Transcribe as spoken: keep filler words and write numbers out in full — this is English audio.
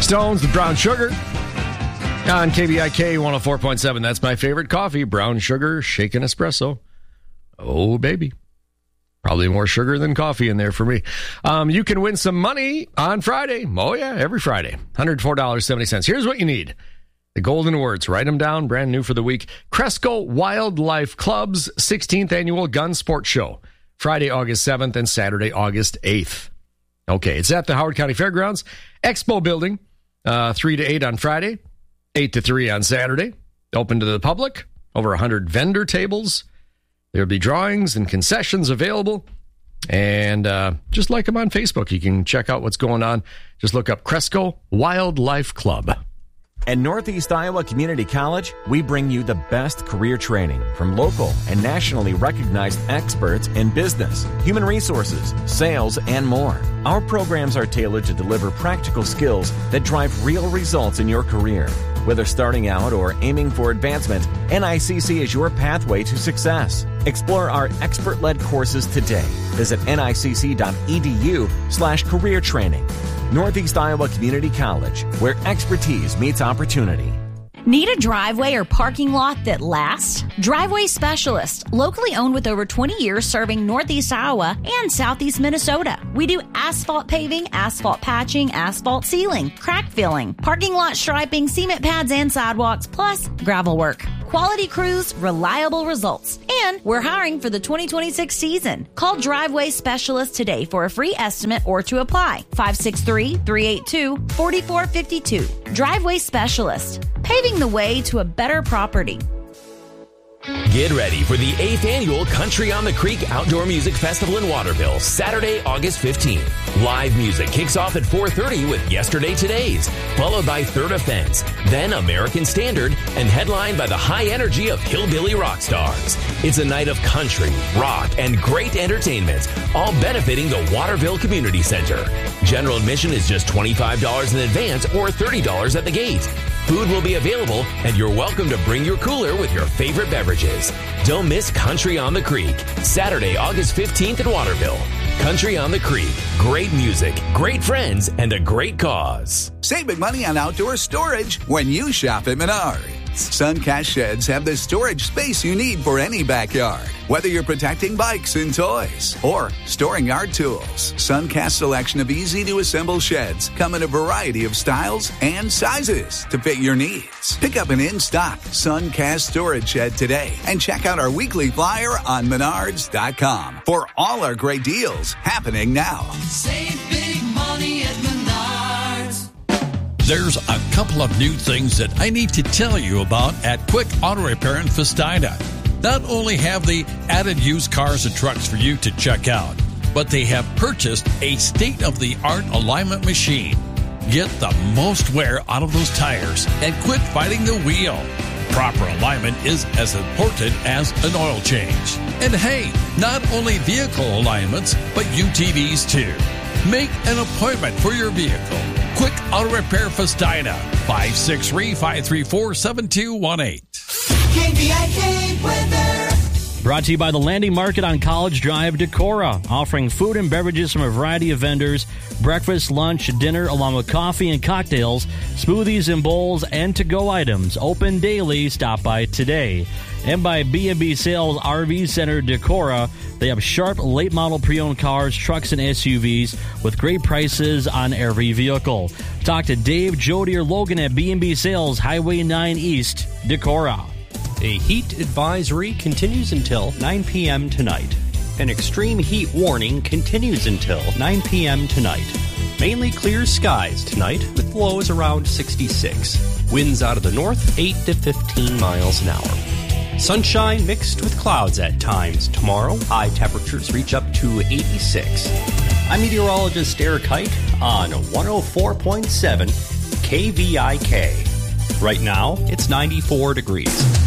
Stones with Brown Sugar on K V I K one oh four point seven. That's my favorite coffee, Brown Sugar Shaken Espresso. Oh, baby. Probably more sugar than coffee in there for me. Um, you can win some money on Friday. Oh, yeah, every Friday. one hundred four dollars and seventy cents. Here's what you need. The golden words. Write them down. Brand new for the week. Cresco Wildlife Club's sixteenth Annual Gun Sport Show. Friday, August seventh and Saturday, August eighth. Okay, it's at the Howard County Fairgrounds Expo Building, uh, three to eight on Friday, eight to three on Saturday. Open to the public, over one hundred vendor tables. There'll be drawings and concessions available. And uh, just like them on Facebook, you can check out what's going on. Just look up Cresco Wildlife Club. At Northeast Iowa Community College, we bring you the best career training from local and nationally recognized experts in business, human resources, sales, and more. Our programs are tailored to deliver practical skills that drive real results in your career. Whether starting out or aiming for advancement, N I C C is your pathway to success. Explore our expert-led courses today. Visit nicc.edu slash career training. Northeast Iowa Community College, where expertise meets opportunity. Need a driveway or parking lot that lasts? Driveway Specialist, locally owned with over twenty years serving Northeast Iowa and Southeast Minnesota. We do asphalt paving, asphalt patching, asphalt sealing, crack filling, parking lot striping, cement pads and sidewalks, plus gravel work. Quality crews, reliable results. And we're hiring for the twenty twenty-six season. Call Driveway Specialist today for a free estimate or to apply. five six three, three eight two, four four five two. Driveway Specialist, paving the way to a better property. Get ready for the eighth Annual Country on the Creek Outdoor Music Festival in Waterville, Saturday, August fifteenth. Live music kicks off at four thirty with Yesterday Todays, followed by Third Offense, then American Standard, and headlined by the high energy of Hillbilly Rock Stars. It's a night of country, rock, and great entertainment, all benefiting the Waterville Community Center. General admission is just twenty-five dollars in advance or thirty dollars at the gate. Food will be available, and you're welcome to bring your cooler with your favorite beverages. Don't miss Country on the Creek, Saturday, August fifteenth in Waterville. Country on the Creek. Great music, great friends, and a great cause. Save big money on outdoor storage when you shop at Menards. Suncast sheds have the storage space you need for any backyard. Whether you're protecting bikes and toys or storing yard tools, Suncast's selection of easy-to-assemble sheds come in a variety of styles and sizes to fit your needs. Pick up an in-stock Suncast storage shed today and check out our weekly flyer on menards dot com for all our great deals happening now. Save big money at Menards. There's a couple of new things that I need to tell you about at Quick Auto Repair in Festida. Not only have they added used cars and trucks for you to check out, but they have purchased a state-of-the-art alignment machine. Get the most wear out of those tires and quit fighting the wheel. Proper alignment is as important as an oil change. And hey, not only vehicle alignments, but U T Vs too. Make an appointment for your vehicle. Quick Auto Repair Festida, five six three, five three four, seven two one eight. K V I K weather. Brought to you by the Landing Market on College Drive, Decorah, offering food and beverages from a variety of vendors, breakfast, lunch, dinner, along with coffee and cocktails, smoothies and bowls, and to-go items. Open daily. Stop by today. And by B and B Sales R V Center, Decorah. They have sharp, late-model pre-owned cars, trucks, and S U Vs with great prices on every vehicle. Talk to Dave, Jody, or Logan at B and B Sales, Highway nine East, Decorah. A heat advisory continues until nine p.m. tonight. An extreme heat warning continues until nine p.m. tonight. Mainly clear skies tonight with lows around sixty-six. Winds out of the north, eight to fifteen miles an hour. Sunshine mixed with clouds at times tomorrow. High temperatures reach up to eighty-six. I'm meteorologist Eric Height on one oh four point seven K V I K. Right now, it's ninety-four degrees.